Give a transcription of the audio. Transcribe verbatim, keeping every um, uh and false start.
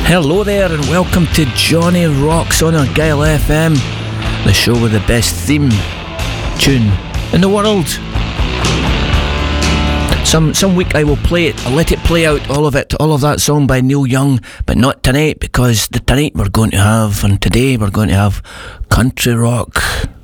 Hello there and welcome to Johnny Rocks on Argyle F M, the show with the best theme tune in the world. Some some week I will play it, I'll let it play out, all of it, all of that song by Neil Young, but not tonight, because the tonight we're going to have, and today we're going to have country rock.